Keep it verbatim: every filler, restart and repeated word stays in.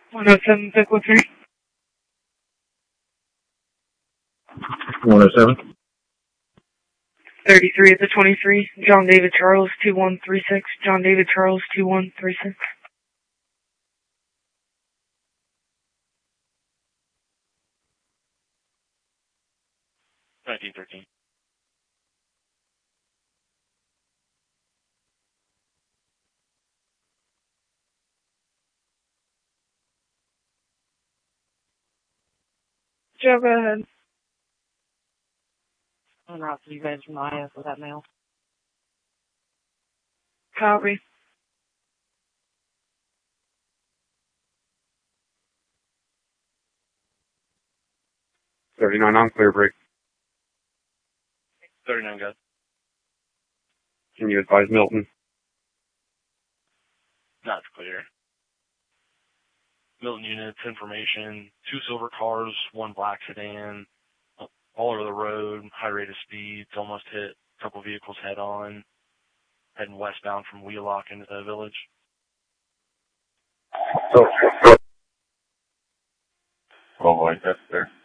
one oh seven Pickwood three. one oh seven. thirty-three at the twenty-three. John David Charles two one three six. John David Charles two one three six. nineteen thirteen. Joe, go ahead. I'm going to route to you guys from Maya for that mail. Copy. thirty-nine on clear break. thirty-nine, guys. Can you advise Milton? That's clear. Milton units, information, two silver cars, one black sedan, all over the road, high rate of speeds, almost hit a couple vehicles head on, heading westbound from Wheelock into the village. Oh, oh boy, that's there.